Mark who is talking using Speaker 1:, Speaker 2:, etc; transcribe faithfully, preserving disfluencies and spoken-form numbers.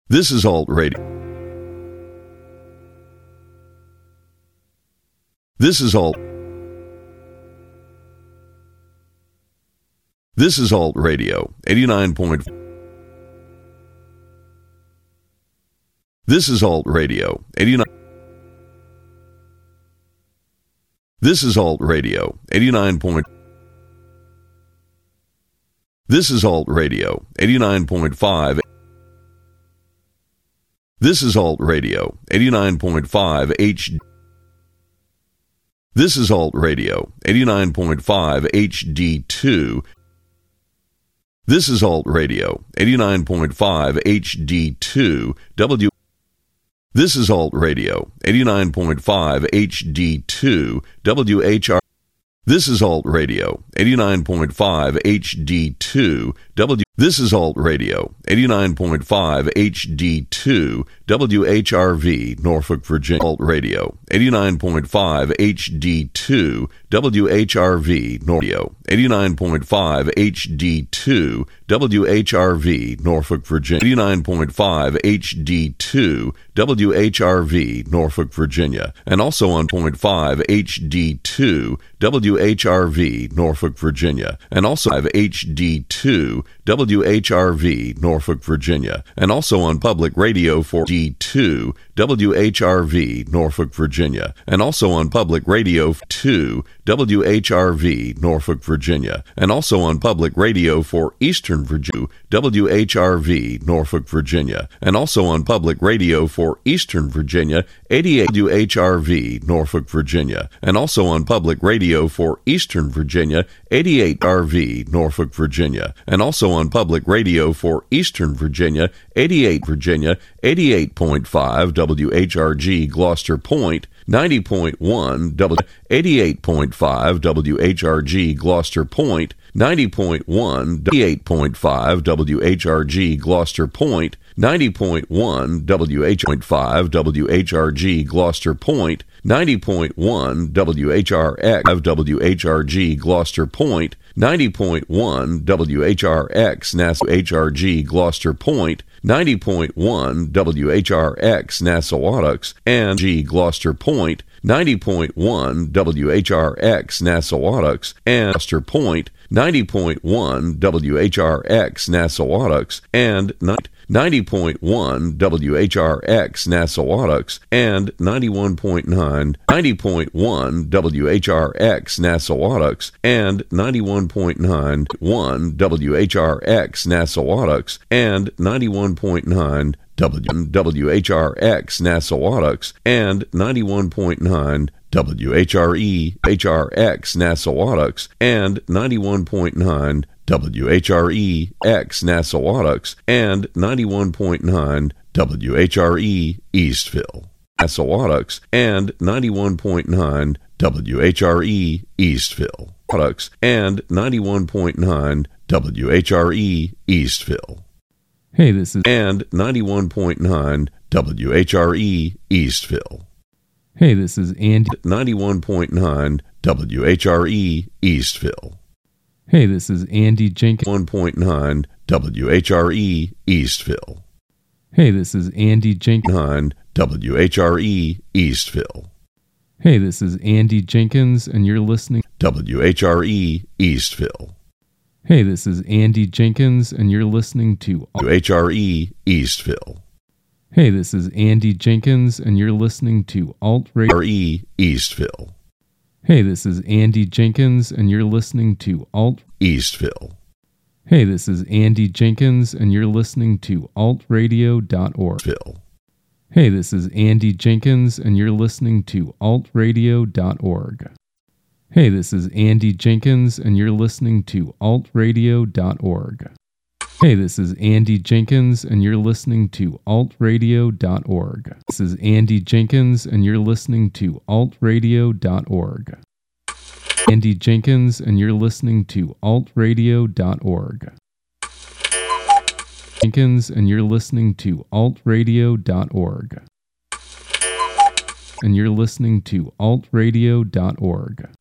Speaker 1: This is Alt Radio. This is Alt. This is Alt Radio, eighty-nine point. This is Alt Radio, eighty-nine. This is Alt Radio, eighty-nine point. This is Alt Radio, eighty-nine point five. This is Alt Radio, eighty-nine point five H D. This is Alt Radio, eighty-nine point five H D two. This is Alt Radio, eighty-nine point five H D two W. This is Alt Radio, eighty-nine point five H D two W H R. This is Alt Radio, eighty-nine point five H D two W. This is Alt Radio, eighty-nine point five H D two W H R V, Norfolk, Virginia. Alt Radio, eighty-nine point five H D two W H R V, Norfolk. eighty-nine point five H D two W H R V, Norfolk, Virginia. eighty-nine point five H D two W H R V, Norfolk, Virginia. And also on point five H D two W H R V, Norfolk, Virginia. And also have H D two W H R V, Norfolk, Virginia. And also on public radio for D two W H R V, Norfolk, Virginia. And also on public radio two W H R V, Norfolk, Virginia. And also on public radio for Eastern Virginia, W H R V, Norfolk, Virginia. And also on public radio for Eastern Virginia, eighty-eight W H R V, Norfolk, Virginia. And also on public radio for Eastern Virginia, eighty-eight R V, Norfolk, Virginia. And also on public radio for Eastern Virginia, eighty-eight Virginia, eighty-eight point five W H R G Gloucester Point, ninety point one W, eighty-eight point five W H R G Gloucester Point, ninety point one, eighty-eight point five W H R G Gloucester Point, ninety point one W H point five W H R G Gloucester Point, ninety point one W H R X W H R G Gloucester Point, ninety point one W H R X Nassau H R G Gloucester Point, ninety point one W H R X Nassawadox and G Gloucester Point, ninety point one W H R X Nassawadox and Gloucester Point, ninety point one W H R X Nassawadox and ninety point one W H R X Nassawadox and ninety-one point nine, ninety point one W H R X Nassawadox and ninety-one point nine, one W H R X Nassawadox and ninety-one point nine W H R X Nassawadox and ninety-one point nine W H R E H R X Nassawadox and ninety-one point nine W H R E X Nassawadox and ninety-one point nine W H R E Eastville Nassawadox and ninety-one point nine W H R E Eastville products and ninety-one point nine W H R E Eastville.
Speaker 2: Hey, this is
Speaker 1: and ninety-one point nine W H R E Eastville.
Speaker 2: Hey, this is Andy.
Speaker 1: ninety-one point nine W H R E Eastville.
Speaker 2: Hey, this is Andy Jenkins.
Speaker 1: one point nine W H R E Eastville.
Speaker 2: Hey, this is Andy Jenkins.
Speaker 1: nine W H R E Eastville.
Speaker 2: Hey, this is Andy Jenkins, and you're listening.
Speaker 1: W H R E Eastville.
Speaker 2: Hey, this is Andy Jenkins, and you're listening to
Speaker 1: W H R E Eastville.
Speaker 2: Hey, this is Andy Jenkins, and you're listening to Alt Radio
Speaker 1: R E Eastville.
Speaker 2: Hey, this is Andy Jenkins, and you're listening to Alt
Speaker 1: Eastville.
Speaker 2: Hey, this is Andy Jenkins, and you're listening to alt radio dot org.
Speaker 1: Phil.
Speaker 2: Hey, this is Andy Jenkins, and you're listening to alt radio dot org. Hey, this is Andy Jenkins, and you're listening to alt radio dot org. Hey, this is Andy Jenkins, and you're listening to alt radio dot org. This is Andy Jenkins, and you're listening to alt radio dot org. Andy Jenkins, and you're listening to alt radio dot org. Jenkins, and you're listening to alt radio dot org. And you're listening to alt radio dot org.